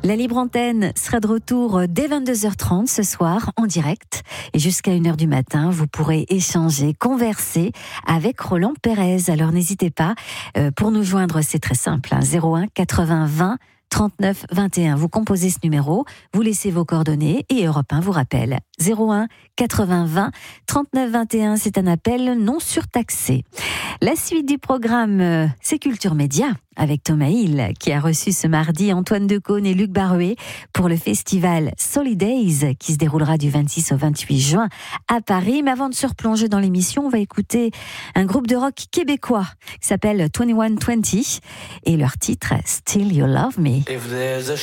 La Libre Antenne sera de retour dès 22h30 ce soir en direct et jusqu'à 1h du matin, vous pourrez échanger, converser avec Roland Pérez. Alors n'hésitez pas, pour nous joindre, c'est très simple, 01 80 20 39 21. Vous composez ce numéro, vous laissez vos coordonnées et Europe 1 vous rappelle. 01 80 20 39 21, c'est un appel non surtaxé. La suite du programme, c'est Culture Média avec Thomas Hill qui a reçu ce mardi Antoine Decaune et Luc Baruet pour le festival Solidays qui se déroulera du 26 au 28 juin à Paris. Mais avant de se replonger dans l'émission, on va écouter un groupe de rock québécois qui s'appelle 2120 et leur titre Still You Love Me. If there's a